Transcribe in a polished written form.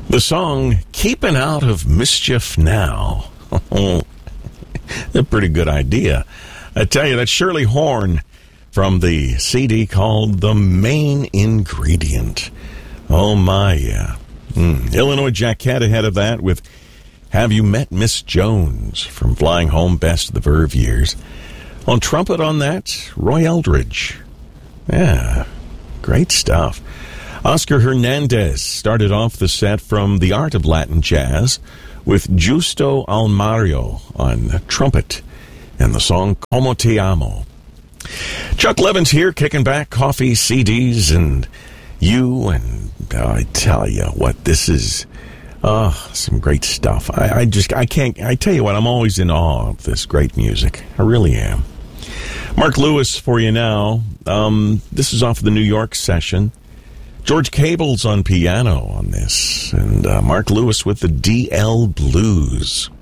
The song Keeping Out of Mischief Now. A pretty good idea. I tell you, that's Shirley Horn from the CD called The Main Ingredient. Oh, my, yeah. Illinois Jacquette ahead of that with Have You Met Miss Jones from Flying Home Best of the Verve Years. On trumpet on that, Roy Eldridge. Yeah, great stuff. Oscar Hernandez started off the set from The Art of Latin Jazz with Justo Almario on trumpet and the song Como Te Amo. Chuck Levins here, kicking back coffee, CDs, and you, and I tell you what, this is some great stuff. I tell you what, I'm always in awe of this great music. I really am. Mark Lewis for you now. This is off the New York session. George Cable's on piano on this, and Mark Lewis with the DL Blues.